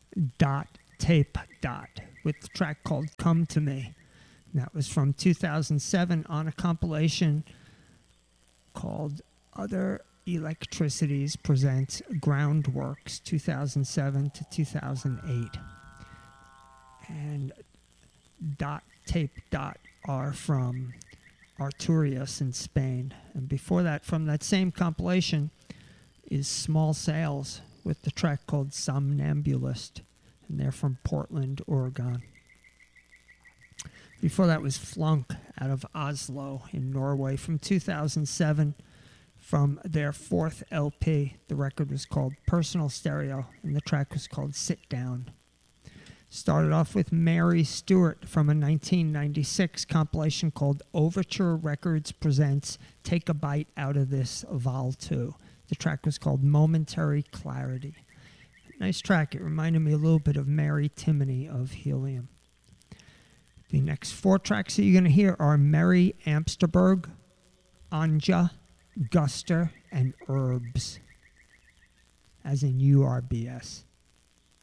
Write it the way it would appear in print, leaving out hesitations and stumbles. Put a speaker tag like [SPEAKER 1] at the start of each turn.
[SPEAKER 1] Dot Tape Dot with the track called Come to Me. And that was from 2007 on a compilation called Other Electricities Presents Groundworks 2007 to 2008. And Dot Tape Dot are from Arturias in Spain. And before that, from that same compilation, is Small Sails with the track called Somnambulist. And they're from Portland, Oregon. Before that was Flunk out of Oslo in Norway from 2007 from their fourth LP. The record was called Personal Stereo and the track was called Sit Down. Started off with Mary Stewart from a 1996 compilation called Overture Records Presents Take a Bite Out of This Vol 2. The track was called Momentary Clarity. Nice track. It reminded me a little bit of Mary Timony of Helium. The next four tracks that you're going to hear are Mary Amsterberg, Anja, Guster, and Herbs, as in URBS.